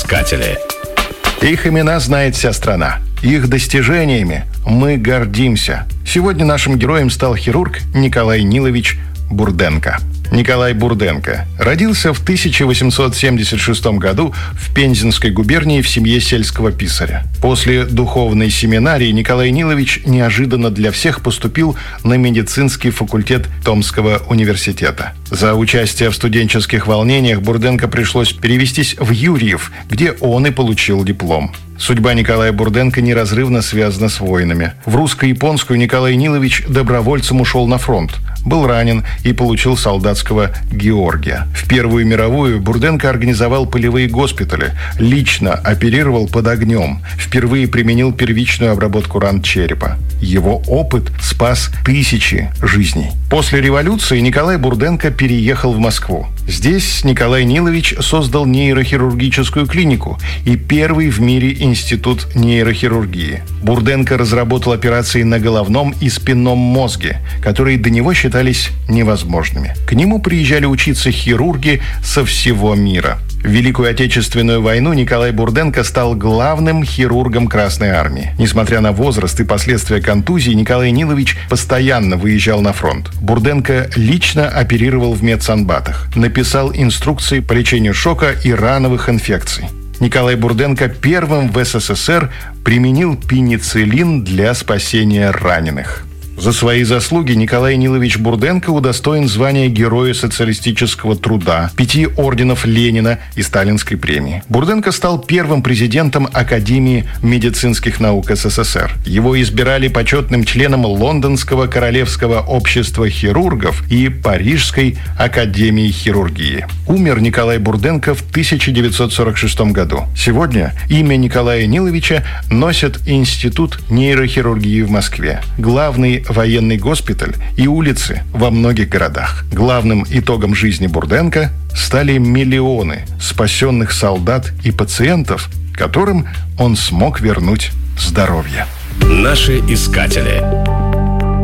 искатели. Их имена знает вся страна. Их достижениями мы гордимся. Сегодня нашим героем стал хирург Николай Нилович Бурденко. Николай Бурденко родился в 1876 году в Пензенской губернии в семье сельского писаря. После духовной семинарии Николай Нилович неожиданно для всех поступил на медицинский факультет Томского университета. За участие в студенческих волнениях Бурденко пришлось перевестись в Юрьев, где он и получил диплом. Судьба Николая Бурденко неразрывно связана с войнами. В русско-японскую Николай Нилович добровольцем ушел на фронт. Был ранен и получил солдатского Георгия. В Первую мировую Бурденко организовал полевые госпитали, лично оперировал под огнем, впервые применил первичную обработку ран черепа. Его опыт спас тысячи жизней. После революции Николай Бурденко переехал в Москву. Здесь Николай Нилович создал нейрохирургическую клинику и первый в мире институт нейрохирургии. Бурденко разработал операции на головном и спинном мозге, которые до него считались невозможными. К нему приезжали учиться хирурги со всего мира. В Великую Отечественную войну Николай Бурденко стал главным хирургом Красной Армии. Несмотря на возраст и последствия контузии, Николай Нилович постоянно выезжал на фронт. Бурденко лично оперировал в медсанбатах, написал инструкции по лечению шока и рановых инфекций. Николай Бурденко первым в СССР применил пенициллин для спасения раненых. За свои заслуги Николай Нилович Бурденко удостоен звания Героя социалистического труда, 5 орденов Ленина и Сталинской премии. Бурденко стал первым президентом Академии медицинских наук СССР. Его избирали почетным членом Лондонского королевского общества хирургов и Парижской академии хирургии. Умер Николай Бурденко в 1946 году. Сегодня имя Николая Ниловича носит Институт нейрохирургии в Москве, главный военный госпиталь и улицы во многих городах. Главным итогом жизни Бурденко стали миллионы спасенных солдат и пациентов, которым он смог вернуть здоровье. Наши искатели.